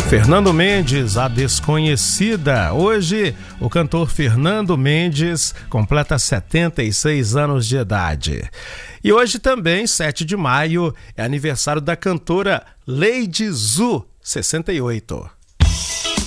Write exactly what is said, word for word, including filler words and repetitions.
Fernando Mendes, a desconhecida. Hoje, o cantor Fernando Mendes completa setenta e seis anos de idade. E hoje também, sete de maio, é aniversário da cantora Lady Zu, sessenta e oito.